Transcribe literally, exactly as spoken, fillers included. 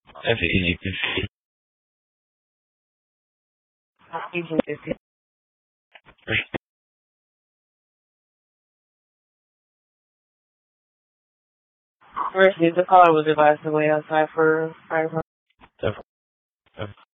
That's easy to see. Easy to see. First, the caller was advised to wait outside for five hundred.